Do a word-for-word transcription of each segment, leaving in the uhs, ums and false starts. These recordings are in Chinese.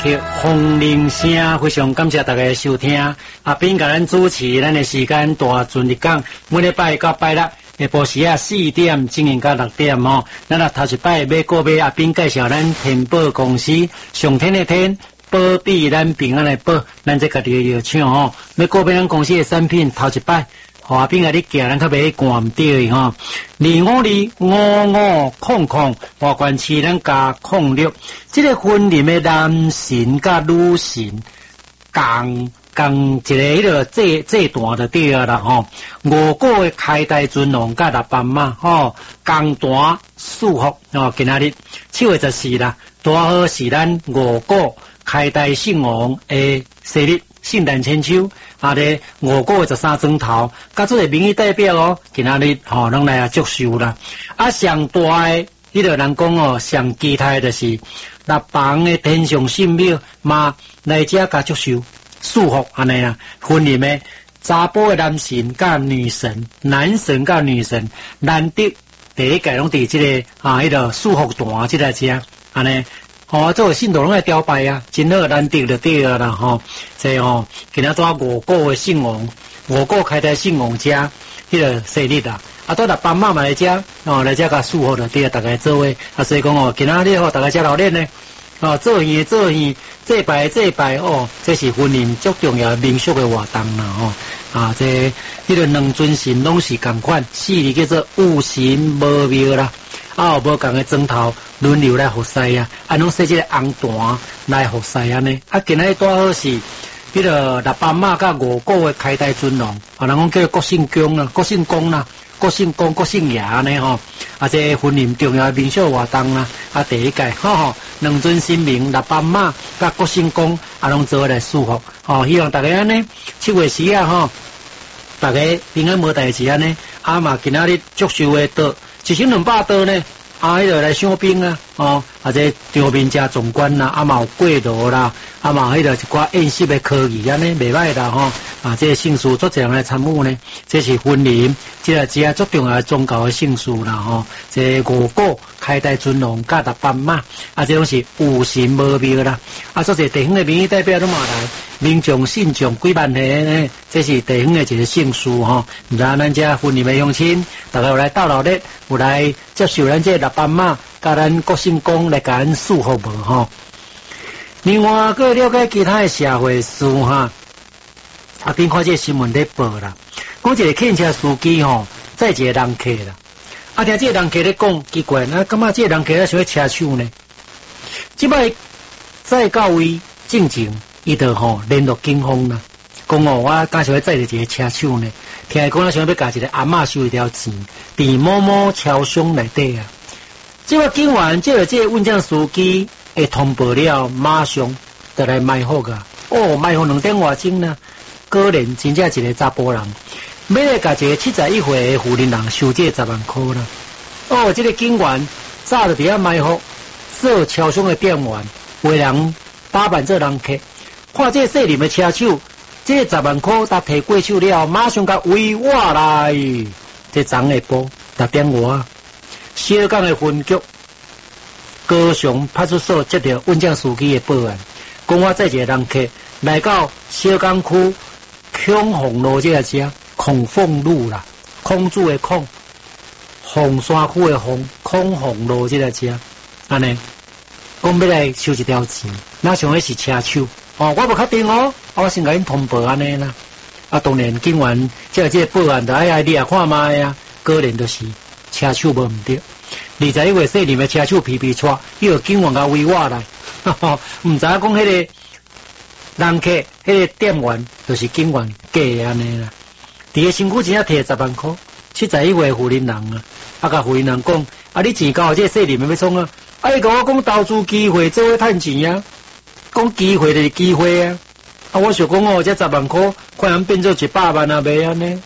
风铃声，非常感谢大家收听。阿斌甲咱主持，咱的时间大准日讲，每礼拜到拜六下晡时啊四点，进行到六点吼。咱啊头一摆要过买阿斌介绍咱天宝公司，上天的天，保庇咱平安的保，咱这家己的药厂吼。要过买咱公司的产品，头一摆。华斌啊，你行咱较袂惯唔对吼，二五二五五空空，华冠市咱加空六，这个婚姻的男神甲女神，共共一个迄个这这段就对啦吼，五个的开台尊龙甲六斑马吼，共段祝福哦，今仔日七月十四啦，大好是咱五个开台圣王的生日。圣诞千秋，啊咧五个十三钟头，甲做个民意代表哦，今仔日吼拢来啊祝寿啦。啊上大诶，迄个人讲哦，上期待就是六房诶天上圣庙嘛来遮甲祝寿祝福安尼啊，婚姻诶查甫诶男神甲女神，男神甲女神，难得第一届拢伫即个啊迄个祝福段即个遮安尼。哦，做信徒拢来雕拜啊，真好难得就对了啦吼。即吼，今仔带五个的圣王，五个开台圣王家迄个生日啦。啊，带六斑马嘛来遮，哦来遮甲祝福就对啊，大家做伙。啊，所以讲哦，今仔日吼大家遮留恋呢。哦，做戏做戏，祭拜祭拜哦，这是婚姻最重要民俗的活动啦吼。啊，这迄个两尊神拢是共款，四字叫做有神无庙啦。啊，有无共个钟头轮流来服侍啊，啊，拢说这个红缎来服侍安尼。啊，今日多好是，迄个六斑马甲五个的开台尊龙，啊，人讲叫国姓公啦，国姓公啦，国姓公、国姓爷安尼吼。啊，这婚姻重要民俗活动啦，啊，第一届吼吼，两尊神明六斑马甲国姓公，啊，拢做来祝福。吼，希望大家安尼七月时啊吼，大家平安无代志安尼。啊嘛，今仔日祝寿的道。一千两百刀呢，啊，迄个来香槟啊，哦，啊，这场面加壮观啦，啊嘛有过路啦，啊嘛迄个一寡宴席的科技安尼袂歹啦吼，啊，这姓氏做这样来参与呢，这是婚姻，这个只最重要的宗教的姓氏啦吼，这五个开台尊龙甲六斑马，啊，这拢是有神无庙啦，啊，做些地方的民意代表都嘛来。民众信众几万个呢？这是地方的一个姓氏吼。唔知咱这婚礼的乡亲，大家有来到老咧，有来接受咱这六斑马，甲咱国姓公来甲咱祝福无吼。另外，佮了解其他的社会事哈，啊，边看这新闻咧报啦，讲一个客车司机吼，载一个人客啦，啊，听这个人客咧讲奇怪，那感觉这个人客咧想要车手呢？即摆再到位进前。伊就吼联络警方啦，讲哦，我刚想要载一个车手呢，听伊讲，我想要甲一个阿嬷收一条钱，伫某某超商内底啊。这个警员接了这个运将司机会通报了，马上就来埋伏啊。哦，埋伏两点外钟呢，果然真正一个查甫人，要来甲一个七十一岁的妇人人收这十万块啦。哦，这个警员早就伫遐埋伏，做超商的店员，为人打扮做人客。看这细林的车手，这十万块搭摕过手了，马上甲围我来。这昨下晡六点外，小港的分局高雄派出所接到运将司机的报案，讲我载一个人客来到小港区孔凤路这个车，孔凤路啦，孔子的孔，凤山区的凤，孔凤路这个车，安尼，讲要来收一条钱，那想的是车手。哦，我无确定哦，我先甲因通报安尼啦。啊，当然警员即个即个报案，就爱爱你啊看卖啊，果然就是车手无毋对。二十一月细林的车手皮皮带，伊个警员甲围我来，毋知影讲迄个人客，迄个店员就是警员假的安尼啦。伫个身躯真正摕十万块，七十一岁妇人人啊，啊甲妇人人讲，啊你钱交即个细林要创啊，啊伊甲我讲投资机会做伙趁钱啊。讲机会就是机会啊！啊，我想讲哦，这十万块可能变做一百万啊，袂安尼。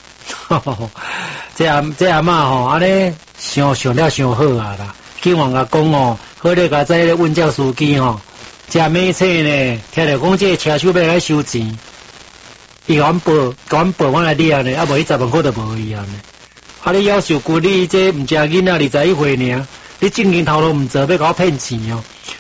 这阿这阿嬷吼，安尼想想了想好啊啦。警员甲讲哦，好咧，甲这个运将司机吼，食美菜呢，听着讲这个车手要来收钱，伊甲阮报，甲阮报我来掠呢，啊无伊十万块就无伊啊呢。啊，你要求过你这毋食囡仔二十一岁尔，你正经头路毋做，要甲我骗钱哦。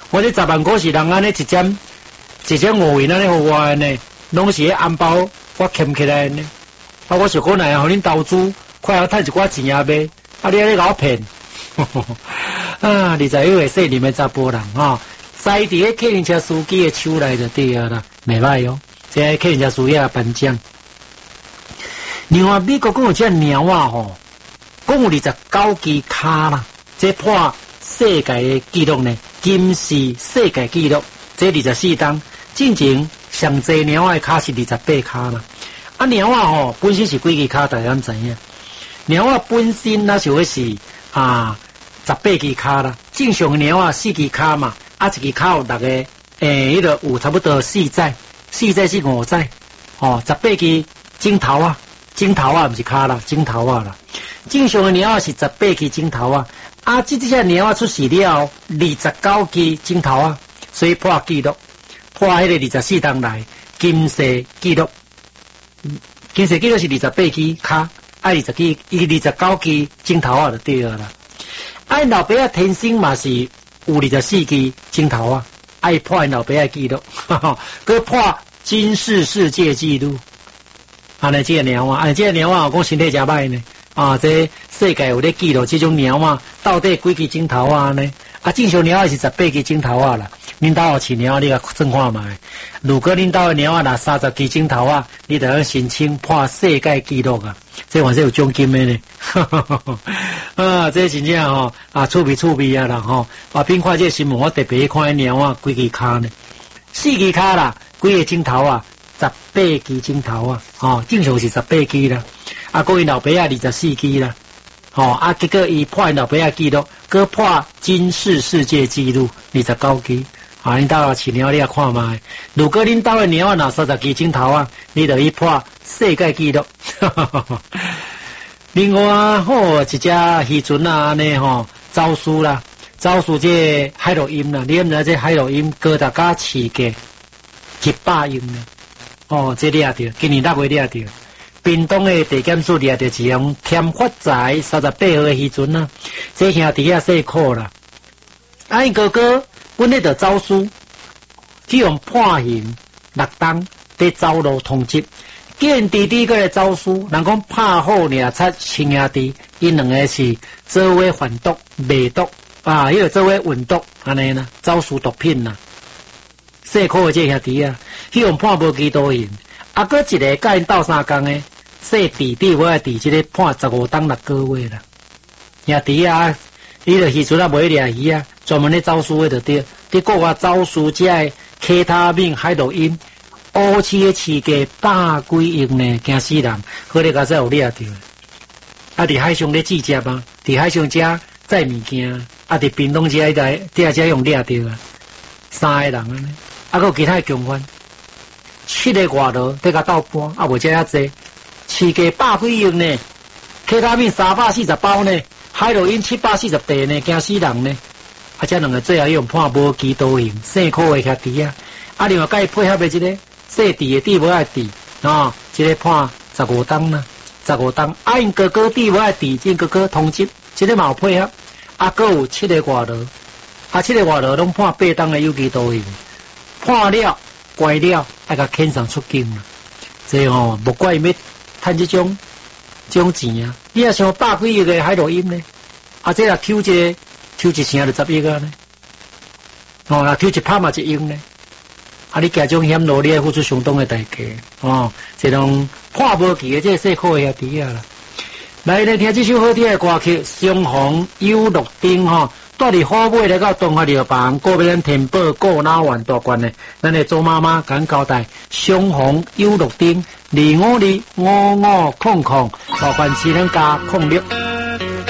我这十万股是人安尼一针一针五元安尼互我呢，拢是红包我欠起来呢。啊，我想讲来互恁投资，快要趁一寡钱啊买，啊你安尼搞骗，啊二十一岁细年的查甫人吼，栽伫个客运车司机的手内就对啊啦，袂歹哦，这客运车司机啊颁奖。另外美国讲有只猫啊吼，讲有二十九支骹啦，这破世界的纪录呢，金氏世界纪录，这二十四档，进前上济猫的骹是二十八骹啦。啊猫啊吼，本身是几支骹，大家知影？猫啊本身那就会是啊十八支骹啦，正常的猫啊四支骹嘛，啊一支骹有六个，诶，迄个有差不多四载，四载是五载，哦，十八支指头啊。指头啊，不是骹啦，指头啊啦。正常的猫啊是十八支指头啊，啊，这只猫啊出世了二十九支指头啊，所以破纪录，破迄个二十四档来金世纪录。金世纪录是二十八支骹，啊二十支，伊二十九支指头啊就对了啦。啊，老爸啊天生嘛是有二十四支指头啊，爱破老爸啊纪录，哈哈，佮破金氏世界纪录。啊，那这个猫啊，啊，这个猫啊，讲身体真歹呢。啊，这世界有咧记录这种猫啊，到底几支指头啊呢？啊，正常猫啊是十八支指头啊啦。恁兜有饲猫，你甲算看卖。如果恁兜的猫啊若三十支指头啊，你就要申请破世界纪录啊！这还是有奖金的呢。啊，这真正吼啊，趣味趣味啊啦吼。啊，并看这个新闻，我特别看猫啊，几支骹呢？四支骹啦，几个指头啊？十八支指头啊，哦，正常是十八支啦。啊，过因老爸啊二十四支啦，哦，啊，结果伊破因老爸啊纪录，佮破金氏世界纪录二十九支。啊，恁兜饲猫你也看卖。如果恁兜的猫啊若三十支指头啊，你就去破世界纪录。另外，吼、哦、一只鱼船啊，安尼吼，招数啦，招数这海洛因啦，你毋知这海洛因高达甲市价一百亿呢。哦，这掠着，今年六月掠着，屏东的地检署掠着一辆添发财三十八号的渔船啊，这兄弟啊辛苦啦。啊，因哥哥本来就走私，去用判刑六档，在走路通缉，见弟弟个走私，人讲拍好掠出亲兄弟，因两个是做伙贩毒、卖毒啊，迄个做伙运毒安尼啦，走私毒品啦。辛苦的这兄弟啊，去用判无期徒刑，啊，搁一个甲因斗相共诶，说弟弟我爱弟，即个判十五档六个月啦。兄弟啊，伊就渔船啊，袂掠鱼啊，专门咧走私诶，就对。伫国外走私遮个K他命、海洛因，乌市诶市价百几亿呢，惊死人！好咧，甲才有掠着。啊，伫海上咧制接啊，伫海上遮载物件，啊，伫屏东遮迄台伫遮用掠着啊，三个人安尼。啊，佮其他共犯，七个外劳在甲斗搬，啊，无遮遐济，市价百几亿呢，K他命三百四十包呢，海洛因七百四十袋呢，惊死人呢！啊，这两个最后用判无期徒刑，辛苦的兄弟啊！啊，另外甲伊配合的这个细弟的弟无爱弟啊，这个判十五档啦，十五档。啊，因哥哥弟无爱弟，因哥哥通缉，这个嘛有配合。啊，佮有七个外劳，啊，七个外劳拢判八档的有期徒刑。判了，怪了，爱甲遣送出境啦。这吼，无怪伊要趁这种这种钱啊！你也想百几亿个海洛因呢？啊，这若抽一个，抽一成就十亿个呢。哦，若抽一拍嘛一亿呢。啊，你加种险路，你要付出相当的代价。哦，这种判无期的这辛苦的兄弟啊啦。来来听这首好听的歌曲《相逢有鹿丁》吼。住伫虎尾来到东华药房，过边填报过脑丸大罐的，咱的周妈妈甲交代，相逢有鹿丁，二五二五五空空，大罐只能加空六。